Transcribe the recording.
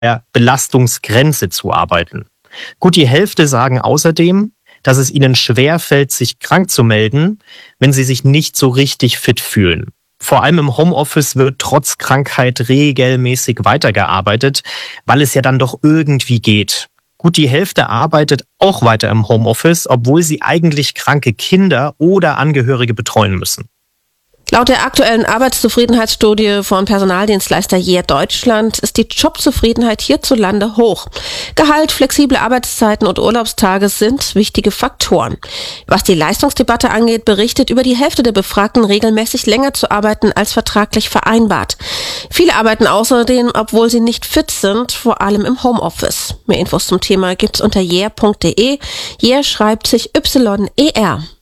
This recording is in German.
der Belastungsgrenze zu arbeiten. Gut die Hälfte sagen außerdem, dass es ihnen schwerfällt, sich krank zu melden, wenn sie sich nicht so richtig fit fühlen. Vor allem im Homeoffice wird trotz Krankheit regelmäßig weitergearbeitet, weil es ja dann doch irgendwie geht. Gut die Hälfte arbeitet auch weiter im Homeoffice, obwohl sie eigentlich kranke Kinder oder Angehörige betreuen müssen. Laut der aktuellen Arbeitszufriedenheitsstudie von Personaldienstleister JER Deutschland ist die Jobzufriedenheit hierzulande hoch. Gehalt, flexible Arbeitszeiten und Urlaubstage sind wichtige Faktoren. Was die Leistungsdebatte angeht, berichtet über die Hälfte der Befragten regelmäßig länger zu arbeiten als vertraglich vereinbart. Viele arbeiten außerdem, obwohl sie nicht fit sind, vor allem im Homeoffice. Mehr Infos zum Thema gibt's unter jer.de. JER schreibt sich YER.